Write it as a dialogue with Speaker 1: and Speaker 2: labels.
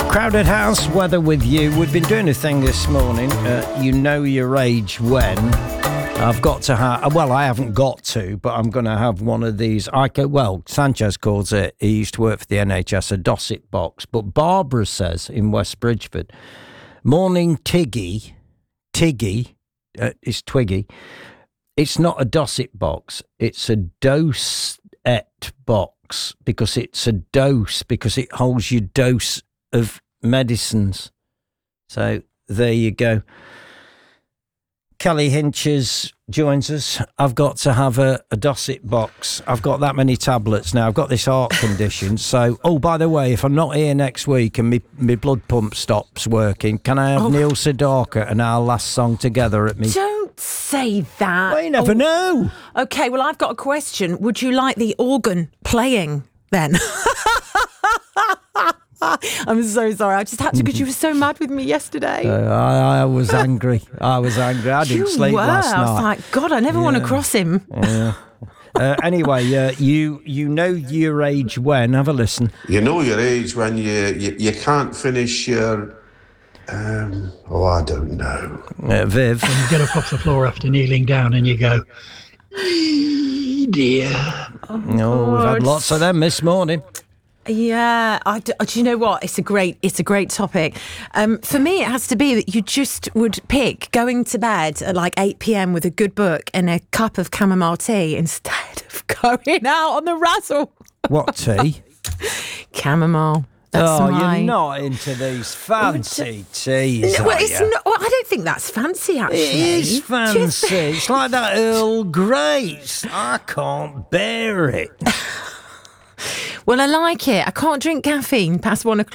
Speaker 1: Crowded House, Weather with You. We've been doing a thing this morning. You know your age when. I've got to have... Well, I haven't got to, but I'm going to have one of these. Sanchez calls it, he used to work for the NHS, a Dossett box. But Barbara says in West Bridgeford, morning Tiggy, it's Twiggy. It's not a Dossett box. It's a Dosette box because it's a dose, because it holds your dose of medicines. So there you go. Kelly Hinches joins us. I've got to have a Dossett box. I've got that many tablets now. I've got this heart condition. So, by the way, if I'm not here next week and my blood pump stops working, can I have Neil Sedaka and our last song together at me?
Speaker 2: Don't say that.
Speaker 1: Well, you never know.
Speaker 2: Okay, well, I've got a question. Would you like the organ playing then? I'm so sorry. I just had to, because you were so mad with me yesterday.
Speaker 1: I was angry. I didn't sleep last night.
Speaker 2: I was like, God, I never want to cross him.
Speaker 1: Yeah. Anyway, you know your age when. Have a listen.
Speaker 3: You know your age when you can't finish your... I don't know.
Speaker 1: Viv.
Speaker 4: When you get up off the floor after kneeling down and you go, dear.
Speaker 1: No, we've had lots of them this morning.
Speaker 2: Yeah, do you know what? It's a great topic. For me, it has to be that you just would pick going to bed at like 8 p.m. with a good book and a cup of chamomile tea instead of going out on the razzle.
Speaker 1: What tea?
Speaker 2: Chamomile. That's
Speaker 1: you're not into these fancy teas.
Speaker 2: Well, it's not. Well, I don't think that's fancy, actually.
Speaker 1: It is fancy. It's like that Earl Grey. I can't bear it.
Speaker 2: Well, I like it. I can't drink caffeine past 1 o'clock.